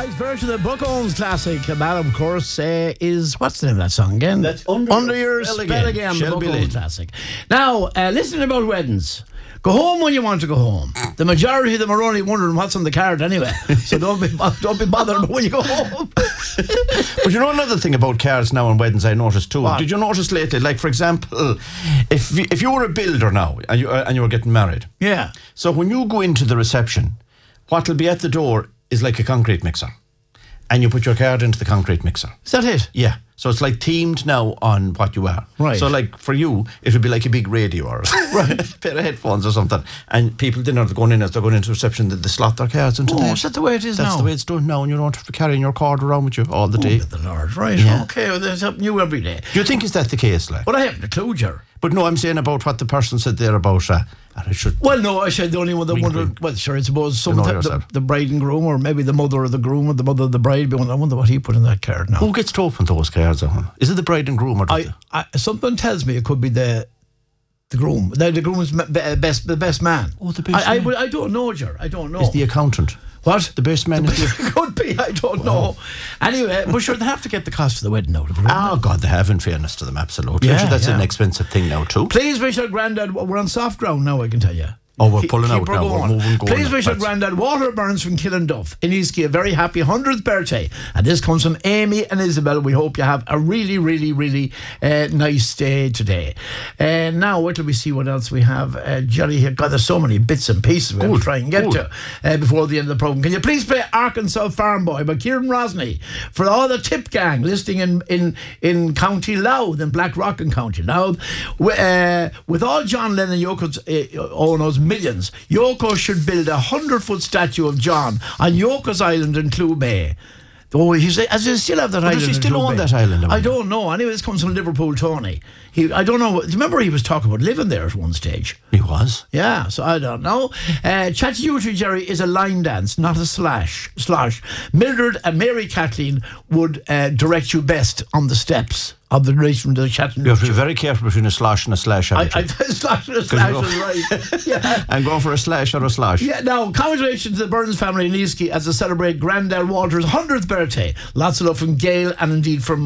nice version of the Buck Owens classic. And that, of course, is... What's the name of that song again? That's Under Your Spell Again, the Buck Owens classic. Now, listen about weddings. Go home when you want to go home. The majority of them are only wondering what's on the card anyway. So don't be bothered when you go home. But you know another thing about cards now and weddings I noticed too. What? Did you notice lately, like for example, if you were a builder now and you were getting married. Yeah. So when you go into the reception, what'll be at the door is like a concrete mixer. And you put your card into the concrete mixer. Is that it? Yeah. So it's like themed now on what you are. Right. So like for you, it would be like a big radio or a pair of headphones or something. And people didn't know they're going in as they're going into reception that they slot their cards into that. Is that the way it is now? That's the way it's done now, and you don't have to carry your card around with you all the day. The Lord, right. Yeah. Okay, well, there's something new every day. Do you think is that the case, like? But I haven't a clue, Ger. But no, I'm saying about what the person said there about I should. Well, no, I said the only one that wondered. Well, sure, I suppose sometimes the bride and groom, or maybe the mother of the groom or the mother of the bride. I wonder what he put in that card now. Who gets to open those cards? Is it the bride and groom, or something tells me it could be the groom. The groom is the best man. Oh, the best man. I don't know, Ger. I don't know. Is the accountant? What? The best man is could be, I don't know. Anyway, but sure, they have to get the cost of the wedding out of it. Oh, God, they have, in fairness to them, absolutely. Yeah, that's an expensive thing now, too. Please wish our granddad, we're on soft ground now, I can tell you. Oh, we're pulling out now. We're moving, going. Please wish our granddad Walter Burns from Killinduff in Eastgate a very happy 100th birthday. And this comes from Amy and Isabel. We hope you have a really, really, really nice day today. Now, wait till we see what else we have. Jerry here. God, there's so many bits and pieces we'll try and get to before the end of the programme. Can you please play Arkansas Farm Boy by Kieran Rosny for all the Tip Gang listening in County Louth in Blackrock County. Now, with all John Lennon Yoko's owners millions, Yoko should build a 100-foot statue of John on Yoko's Island in Clew Bay. Oh, he still have that island? Does he still own that island? I don't know. Anyway, this comes from Liverpool Tony. I don't know. Do you remember he was talking about living there at one stage? He was. Yeah, so I don't know. Chatty Jerry is a line dance, not a slosh. Mildred and Mary Kathleen would direct you best on the steps of the race from the Chattanooga. You have to be very careful between a slosh and a slash. I slash and a slash is right. Yeah. I'm going for a slash or a slosh. Yeah. Now, congratulations to the Burns family in Eastgate as they celebrate Granddad Walter's 100th birthday. Lots of love from Gail and indeed from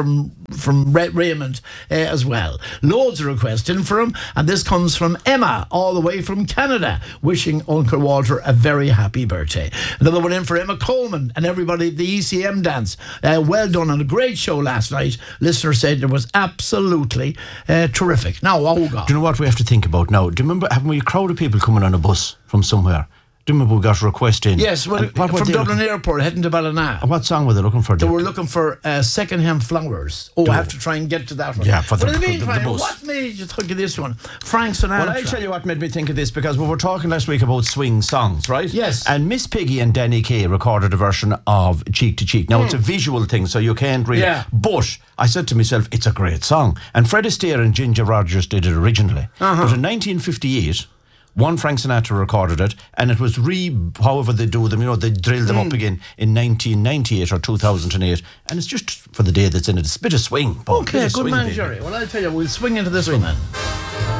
Raymond as well. Loads of requests in for him, and this comes from Emma all the way from Canada, wishing Uncle Walter a very happy birthday. Another one in for Emma Coleman and everybody at the ECM dance. Well done on a great show last night. Listener said it was absolutely terrific. Now, oh God. Do you know what we have to think about now? Do you remember having we a crowd of people coming on a bus from somewhere? Do you remember we got a request in? Yes, from Dublin Airport heading to Ballina. What song were they looking for? They were looking for Secondhand Flowers. I have to try and get to that one. Yeah, for the bus. What made you think of this one? Frank Sinatra. Well, I'll tell you what made me think of this, because we were talking last week about swing songs, right? Yes. And Miss Piggy and Danny Kaye recorded a version of Cheek to Cheek. Now, it's a visual thing, so you can't really... Yeah. But I said to myself, it's a great song. And Fred Astaire and Ginger Rogers did it originally. But in 1958... one Frank Sinatra recorded it, and it was however they do them, they drilled them up again in 1998 or 2008, and it's just for the day that's in it. It's a bit of swing. Okay, good man, Jerry. Well, I'll tell you, we'll swing into this one then.